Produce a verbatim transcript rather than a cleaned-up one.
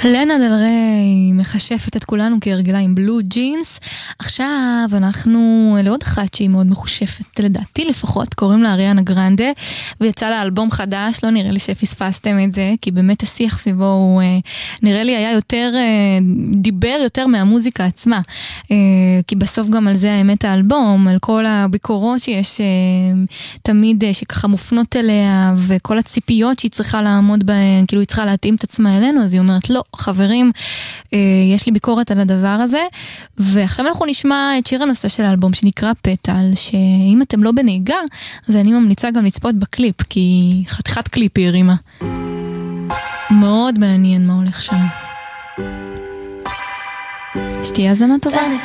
לנה דל ריי מחשפת את כולנו כהרגלה עם בלו ג'ינס. עכשיו אנחנו לעוד אחת שהיא מאוד מחושפת, לדעתי לפחות, קוראים לה אריאנה גרנדה, ויצא לה אלבום חדש. לא נראה לי שפספסתם את זה, כי באמת השיח סביבו הוא נראה לי היה יותר, דיבר יותר מהמוזיקה עצמה, כי בסוף גם על זה האמת האלבום, על כל הביקורות שיש תמיד שככה מופנות אליה, וכל הציפיות שהיא צריכה לעמוד בהן, כאילו היא צריכה להתאים את עצמה אלינו. אז היא אומרת לא, חברים, יש לי ביקורת על הדבר הזה. ועכשיו אנחנו נשמע את שיר הנושא של האלבום שנקרא פטל, שאם אתם לא בנהיגה, אז אני ממליצה גם לצפות בקליפ, כי חתיכת קליפ היא הרימה. מאוד מעניין מה הולך שם. שתהיה הזנה טובה.